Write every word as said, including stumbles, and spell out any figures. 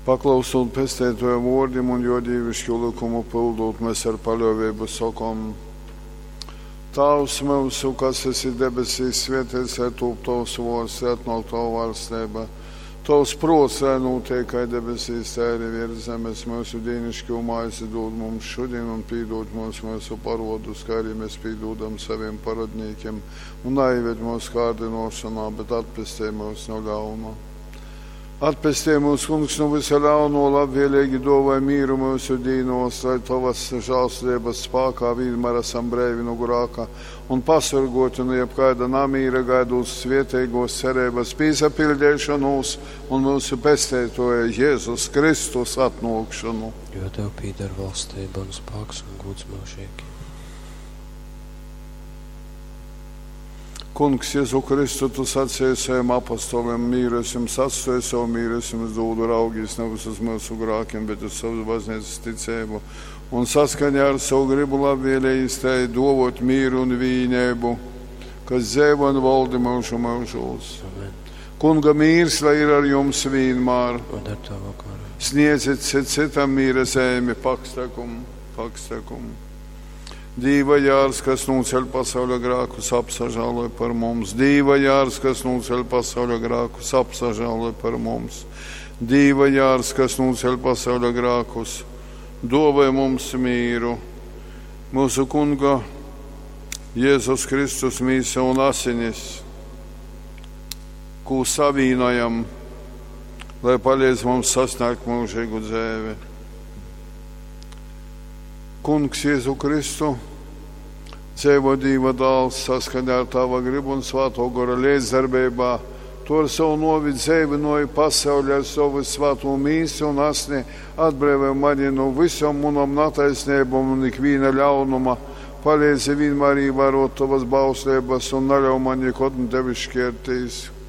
Paklausot pestētoja vārdiem un jo dievišķo likumu pildot, mēs ar paļāvību sakām: Tēvs mūsu, kas esi debesīs, svētīts lai top tavs vārds, atnāk tava valstība. Tavs prāts, lai notiek kā debesīs, tā arī virs zemes. Mūsu dienascho maizi dod mums šodien un pīdod mums mūsu parodus, kā arī mēs pīdodam saviem paradniekiem. Un neieved mūsu kārdinošanā, bet atpestē mūs no ļauna. Atpestē mūs, kungs, no visa ļauno, labvēlīgi dāvāj mīru mūsu dīnos, lai tavas žēlstības spēkā vienmēr esam brīvi no grēka un pasargoti no jebkāda namīra, gaidot svētīgos cerības piesapildīšanos un mūsu pestētoja Jēzus Kristus atnākšanu. Jo tev pieder valstība un spēks un gods mūžīgi. Kungs, Jēzu Kristu, tu sacīji saviem apostoliem: mīru es jums atstāju, savu mīru es jums dodu, raugīs nevis uz mūsu grēkiem, bet uz savu baznīcas ticību. Un saskaņā ar savu gribu labvēlīgi izteikt dāvāt mīru un vienību, kas dzīvo un valda mūžu mūžos. Kunga mīrs, lai ir ar jums vienmēr. Sniedziet citam mīra zemi, pakstakumu, pakstakumu. Dīva jārs, kas nūceļ pasauļa grākus, apsažāloj par mums. Dīva jārs, kas nūceļ pasauļa grākus, apsažāloj par mums. Dīva jārs, kas nūceļ pasauļa grākus, dāvāj mums mīru. Mūsu kunga Jēzus Kristus mīsa un asinis, ko savīnojam, lai palīdz mums sasniegt mūžīgu dzīvi. Kungs, Jēzu Kristu, dzīvo Dieva dēls, saskaņā ar tava gribu un svēto gara līdzdarbībā, to ar savu novi dzīvinoju pasauli ar savu svēto mīsu un asni atbrīvoja mani no visam munam nataisnībam un ikviena ļaunuma, palīdzi vienmēr ievērot tavas bauslības un neļauj man nekad tevi šķirtīs.